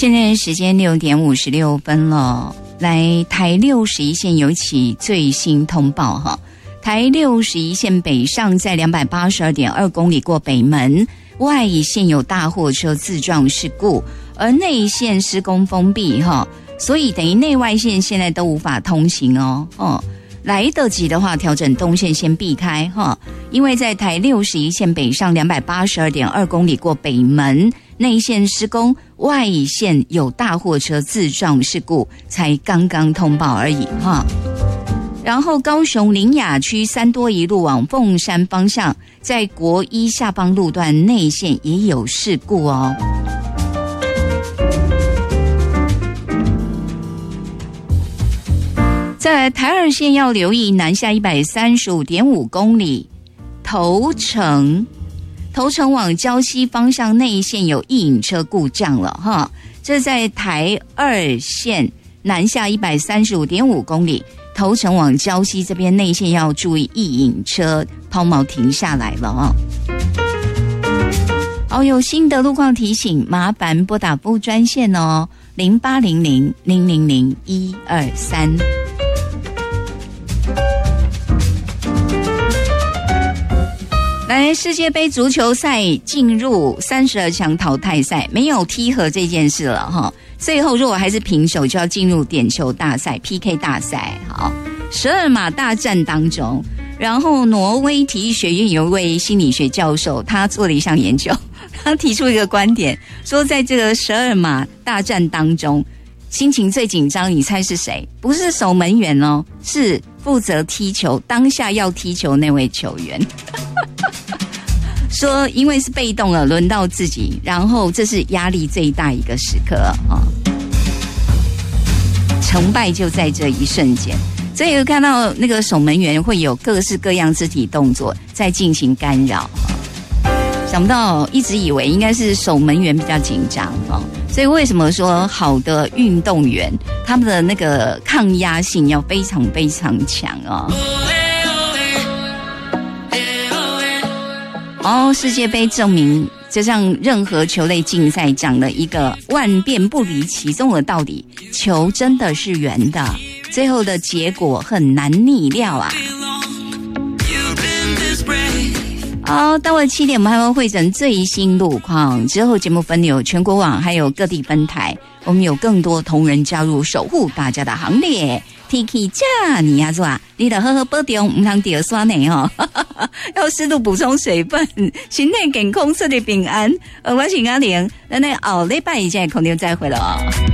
现在时间6点56分了。来，台61线有起最新通报哈，台61线北上在282.2公里过北门，外线有大货车自撞事故，而内线施工封闭哈，所以等于内外线现在都无法通行哦。来得及的话，调整动线先避开哈，因为在台61线北上282.2公里过北门，内线施工，外线有大货车自撞事故，才刚刚通报而已哈。然后高雄苓雅区三多一路往凤山方向，在国一下方路段内线也有事故哦。在台二线要留意南下135.5公里，头城往礁溪方向内线有一引车故障了哈。这在台二线南下135.5公里，头城往礁溪这边内线要注意一引车抛锚停下来了哦。好，有新的路况提醒，麻烦拨打服务专线哦，0800-000-123。来，世界杯足球赛进入32强淘汰赛，没有踢和这件事了哈。最后如果还是平手，就要进入点球大赛 PK 大赛。好，12码大战当中，然后挪威体育学院有一位心理学教授，他做了一项研究，他提出一个观点，说在这个12码大战当中，心情最紧张，你猜是谁？不是守门员哦，是负责踢球，当下要踢球那位球员。说因为是被动了，轮到自己，然后这是压力最大一个时刻啊，成败就在这一瞬间。所以看到那个守门员会有各式各样肢体动作在进行干扰，想不到一直以为应该是守门员比较紧张啊，所以为什么说好的运动员他们的那个抗压性要非常非常强啊？世界杯证明，就像任何球类竞赛讲了一个万变不离其宗的道理，球真的是圆的，最后的结果很难逆料啊。好，到了7点，我们还会汇整最新路况，之后节目分流全国网还有各地分台，我们有更多同仁加入守护大家的行列。Tiki 加你呀做啊，你得好好保重，唔通掉酸呢哦。要适度补充水分，身体健康，身体平安。我是阿玲，咱后礼拜一再空中再会了哦。